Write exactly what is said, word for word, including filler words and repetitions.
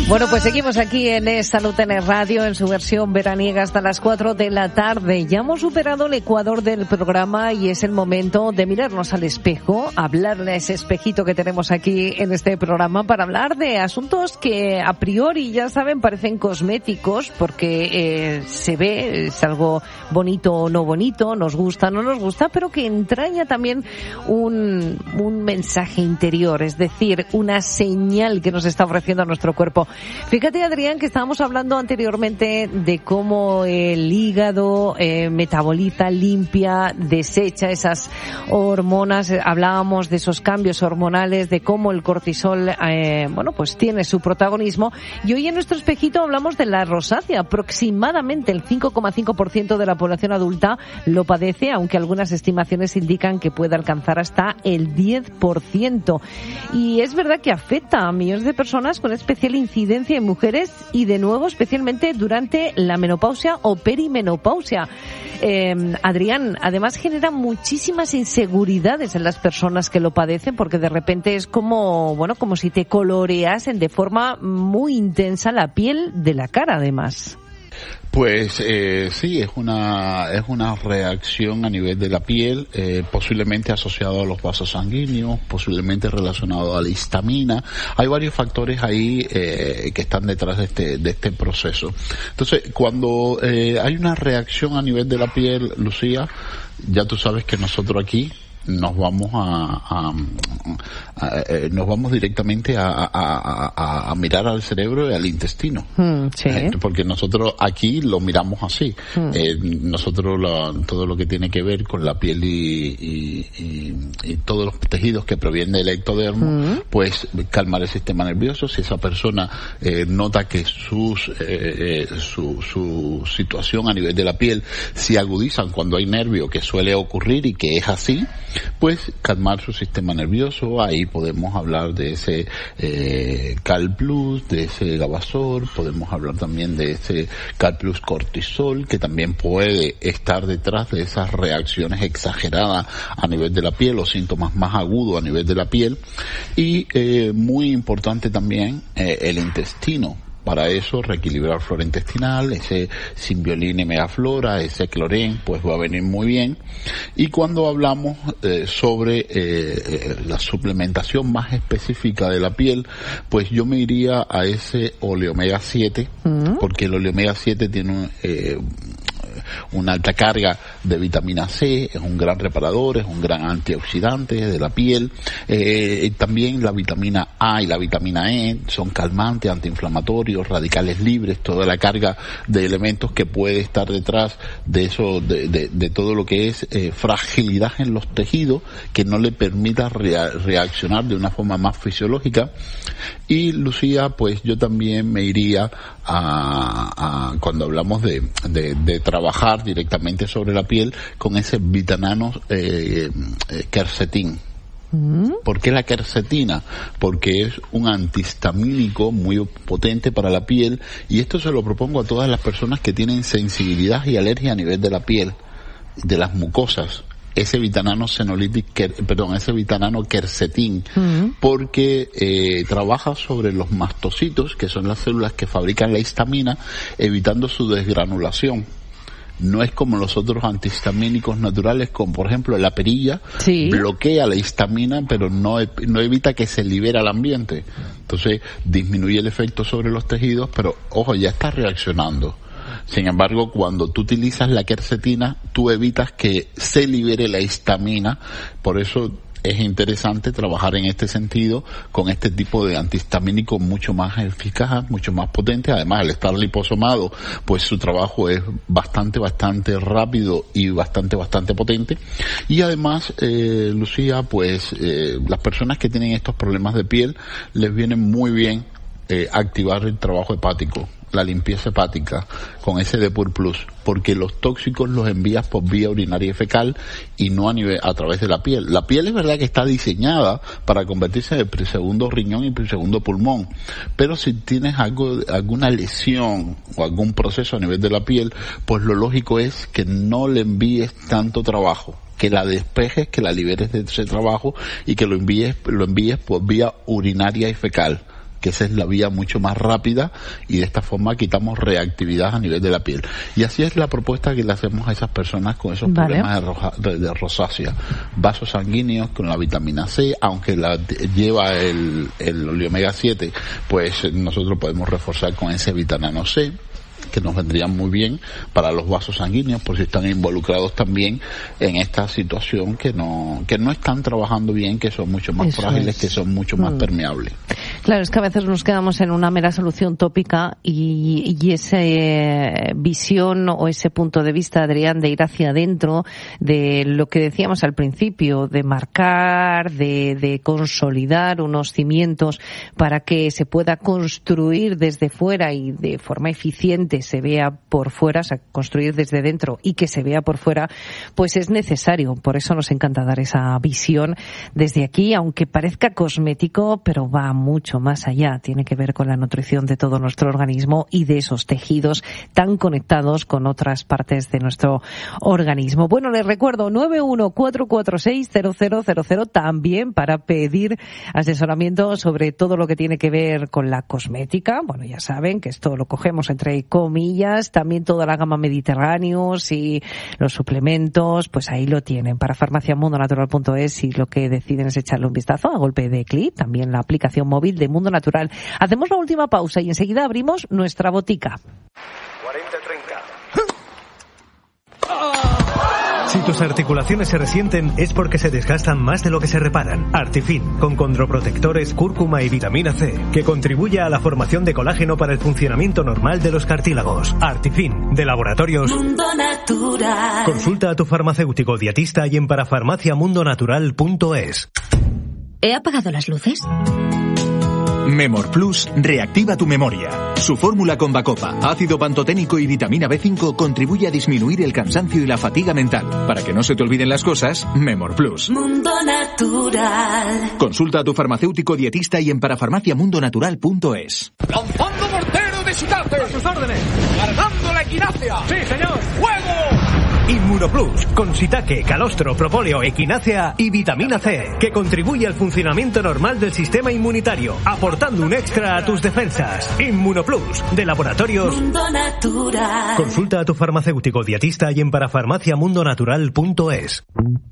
Bueno, pues seguimos aquí en Salud en el Radio, en su versión veraniega hasta las cuatro de la tarde. Ya hemos superado el ecuador del programa y es el momento de mirarnos al espejo, hablarle a ese espejito que tenemos aquí en este programa para hablar de asuntos que a priori, ya saben, parecen cosméticos porque eh, se ve, es algo bonito o no bonito, nos gusta o no nos gusta, pero que entraña también un, un mensaje interior, es decir, una señal que nos está ofreciendo nuestro cuerpo. Fíjate, Adrián, que estábamos hablando anteriormente de cómo el hígado eh, metaboliza, limpia, desecha esas hormonas. Hablábamos de esos cambios hormonales, de cómo el cortisol, eh, bueno, pues tiene su protagonismo. Y hoy en nuestro espejito hablamos de la rosácea. Aproximadamente el cinco coma cinco por ciento de la población adulta lo padece, aunque algunas estimaciones indican que puede alcanzar hasta el diez por ciento. Y es verdad que afecta a millones de personas con especial incidencia en mujeres y, de nuevo, especialmente durante la menopausia o perimenopausia. Eh, Adrián, además genera muchísimas inseguridades en las personas que lo padecen, porque de repente es como, bueno, como si te coloreasen de forma muy intensa la piel de la cara, además. Pues eh, sí, es una es una reacción a nivel de la piel, eh, posiblemente asociado a los vasos sanguíneos, posiblemente relacionado a la histamina. Hay varios factores ahí eh, que están detrás de este de este proceso. Entonces, cuando eh, hay una reacción a nivel de la piel, Lucía, ya tú sabes que nosotros aquí nos vamos a, a, a, a nos vamos directamente a, a, a, a mirar al cerebro y al intestino, mm, sí. eh, porque nosotros aquí lo miramos así. mm. eh, nosotros lo, todo lo que tiene que ver con la piel y, y, y, y todos los tejidos que provienen del ectodermo, mm. pues calmar el sistema nervioso. Si esa persona eh, nota que sus eh, su, su situación a nivel de la piel se agudizan cuando hay nervio, que suele ocurrir y que es así, pues calmar su sistema nervioso. Ahí podemos hablar de ese eh, Cal Plus, de ese Gabasor, podemos hablar también de ese Cal Plus Cortisol, que también puede estar detrás de esas reacciones exageradas a nivel de la piel, los síntomas más agudos a nivel de la piel. Y eh, muy importante también eh, el intestino. Para eso, reequilibrar flora intestinal, ese Symbiolin Megaflora, ese Cloren, pues va a venir muy bien. Y cuando hablamos eh, sobre eh, la suplementación más específica de la piel, pues yo me iría a ese Oleomega siete, uh-huh. porque el Oleomega siete tiene un... Eh, una alta carga de vitamina C, es un gran reparador, es un gran antioxidante de la piel. Eh, también la vitamina A y la vitamina E son calmantes, antiinflamatorios, radicales libres, toda la carga de elementos que puede estar detrás de eso, de, de, de todo lo que es eh, fragilidad en los tejidos, que no le permita rea- reaccionar de una forma más fisiológica. Y Lucía, pues yo también me iría a, a cuando hablamos de, de, de trabajar directamente sobre la piel con ese vitanano eh, eh, quercetín. ¿Por qué la quercetina? Porque es un antihistamínico muy potente para la piel, y esto se lo propongo a todas las personas que tienen sensibilidad y alergia a nivel de la piel, de las mucosas. Ese vitanano senolitic, perdón, ese vitanano quercetín, uh-huh. porque eh, trabaja sobre los mastocitos, que son las células que fabrican la histamina, evitando su desgranulación. No es como los otros antihistamínicos naturales, como por ejemplo la perilla, sí. bloquea la histamina, pero no, no evita que se libere al ambiente. Entonces disminuye el efecto sobre los tejidos, pero ojo, ya está reaccionando. Sin embargo, cuando tú utilizas la quercetina, tú evitas que se libere la histamina. Por eso es interesante trabajar en este sentido con este tipo de antihistamínico mucho más eficaz, mucho más potente. Además, al estar liposomado, pues su trabajo es bastante, bastante rápido y bastante, bastante potente. Y además, eh, Lucía, pues eh, las personas que tienen estos problemas de piel les viene muy bien eh, activar el trabajo hepático, la limpieza hepática con ese Depur Plus, porque los tóxicos los envías por vía urinaria y fecal y no a nivel a través de la piel. La piel es verdad que está diseñada para convertirse en el segundo riñón y el segundo pulmón, pero si tienes algo, alguna lesión o algún proceso a nivel de la piel, pues lo lógico es que no le envíes tanto trabajo, que la despejes, que la liberes de ese trabajo y que lo envíes, lo envíes por vía urinaria y fecal. que esa es la vía mucho más rápida y de esta forma quitamos reactividad a nivel de la piel. Y así es la propuesta que le hacemos a esas personas con esos vale. problemas de, roja, de, de rosácea. Vasos sanguíneos con la vitamina C, aunque la lleva el, el omega siete, pues nosotros podemos reforzar con ese vitamina C, que nos vendrían muy bien para los vasos sanguíneos, por si están involucrados también en esta situación que no que no están trabajando bien, que son mucho más Eso frágiles, es. que son mucho más mm. permeables. Claro, es que a veces nos quedamos en una mera solución tópica y, y esa eh, visión o ese punto de vista, Adrián, de ir hacia adentro, de lo que decíamos al principio, de marcar, de, de consolidar unos cimientos para que se pueda construir desde fuera y de forma eficiente se vea por fuera, o sea, construir desde dentro y que se vea por fuera, pues es necesario. Por eso nos encanta dar esa visión desde aquí, aunque parezca cosmético, pero va mucho más allá. Tiene que ver con la nutrición de todo nuestro organismo y de esos tejidos tan conectados con otras partes de nuestro organismo. Bueno, les recuerdo, nueve uno cuatro cuatro seis cero cero cero cero también para pedir asesoramiento sobre todo lo que tiene que ver con la cosmética. Bueno, ya saben que esto lo cogemos entre comillas, también toda la gama Mediterráneos y los suplementos, pues ahí lo tienen para farmacia mundo natural punto es y lo que deciden es echarle un vistazo a golpe de clic, también la aplicación móvil de Mundo Natural. Hacemos la última pausa y enseguida abrimos nuestra botica. cuarenta treinta. Si tus articulaciones se resienten es porque se desgastan más de lo que se reparan. Artifin, con condroprotectores, cúrcuma y vitamina C, que contribuye a la formación de colágeno para el funcionamiento normal de los cartílagos. Artifin, de Laboratorios Mundo Natural. Consulta a tu farmacéutico dietista y en parafarmacia mundo natural punto es. ¿He apagado las luces? Memor Plus reactiva tu memoria. Su fórmula con Bacopa, ácido pantoténico y vitamina B cinco contribuye a disminuir el cansancio y la fatiga mental. Para que no se te olviden las cosas, Memor Plus. Mundo Natural. Consulta a tu farmacéutico dietista y en parafarmacia mundo natural punto es. ¡Lanzando mortero de shiitake! ¡A sus órdenes! ¡Cargando la equinacia! ¡Sí, señor! ¡Fuego! Inmunoplus, con shiitake, calostro, propóleo, equinácea y vitamina C, que contribuye al funcionamiento normal del sistema inmunitario, aportando un extra a tus defensas. Inmunoplus, de Laboratorios Mundo Natural. Consulta a tu farmacéutico dietista y en parafarmacia mundo natural punto es.